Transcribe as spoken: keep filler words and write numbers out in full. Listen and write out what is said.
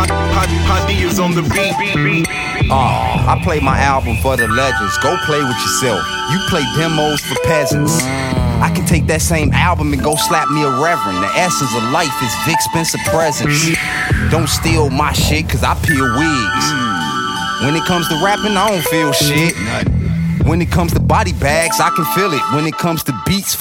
Hadi is on the beat. Uh, I play my album for the legends. Go play with yourself. You play demos for peasants. I can take that same album and go slap me a reverend. The essence of life is Vic Spencer presence. Don't steal my shit, cause I peel wigs. When it comes to rapping, I don't feel shit. When it comes to body bags, I can feel it. When it comes to beats,